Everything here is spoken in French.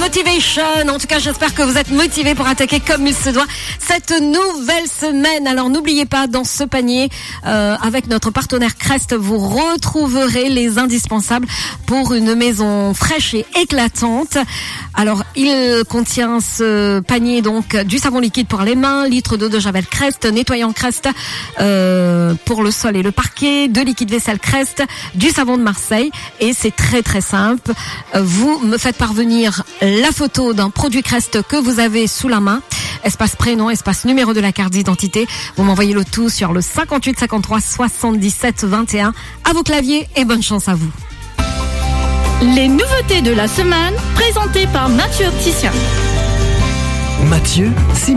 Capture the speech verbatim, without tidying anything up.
Motivation. En tout cas, j'espère que vous êtes motivés pour attaquer comme il se doit cette nouvelle semaine. Alors, n'oubliez pas, dans ce panier, euh, avec notre partenaire Crest, vous retrouverez les indispensables pour une maison fraîche et éclatante. Alors, il contient ce panier donc du savon liquide pour les mains, litre d'eau de javel Crest, nettoyant Crest euh, pour le sol et le parquet, deux liquides vaisselle Crest, du savon de Marseille, et c'est très très simple. Vous me faites parvenir la photo d'un produit Crest que vous avez sous la main, espace prénom, espace numéro de la carte d'identité. Vous m'envoyez le tout sur le cinquante-huit cinquante-trois soixante-dix-sept vingt et un. À vos claviers et bonne chance à vous. Les nouveautés de la semaine présentées par Mathieu Opticien. Mathieu, c'est